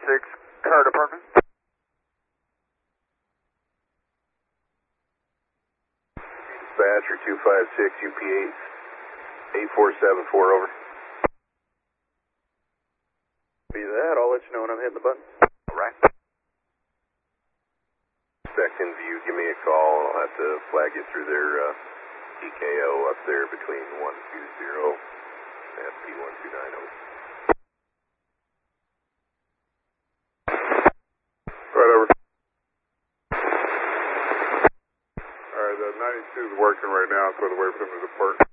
car department. Dispatcher 256 UP8 8474 over. Be that, I'll let you know when I'm hitting the button. Alright. Spec in view, give me a call. I'll have to flag you through their PKO up there between 120 and P1290. Right over. Alright, the 92 is working right now, so the way for them to depart.